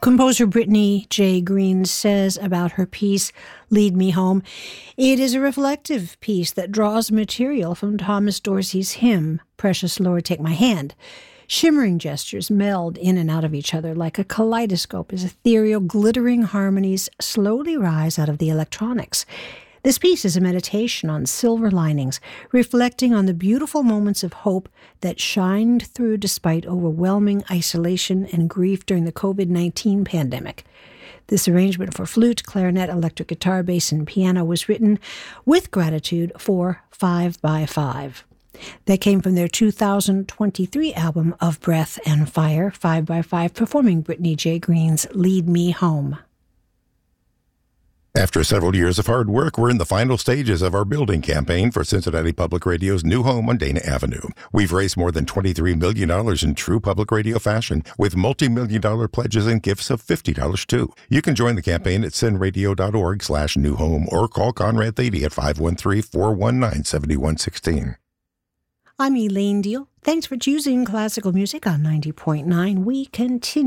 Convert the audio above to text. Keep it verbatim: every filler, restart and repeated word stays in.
Composer Brittany J. Green says about her piece, Lead Me Home, it is a reflective piece that draws material from Thomas Dorsey's hymn, Precious Lord, Take My Hand. Shimmering gestures meld in and out of each other like a kaleidoscope as ethereal, glittering harmonies slowly rise out of the electronics. This piece is a meditation on silver linings, reflecting on the beautiful moments of hope that shined through despite overwhelming isolation and grief during the covid nineteen pandemic. This arrangement for flute, clarinet, electric guitar, bass, and piano was written with gratitude for five by five. That came from their two thousand twenty-three album Of Breath and Fire, five by five, performing Brittany J. Green's Lead Me Home. After several years of hard work, we're in the final stages of our building campaign for Cincinnati Public Radio's new home on Dana Avenue. We've raised more than twenty-three million dollars in true public radio fashion, with multi-million dollar pledges and gifts of fifty dollars too. You can join the campaign at cinradio.org slash new home or call Conrad Thady at five one three, four one nine, seven one one six. I'm Elaine Deal. Thanks for choosing classical music on ninety point nine. We continue.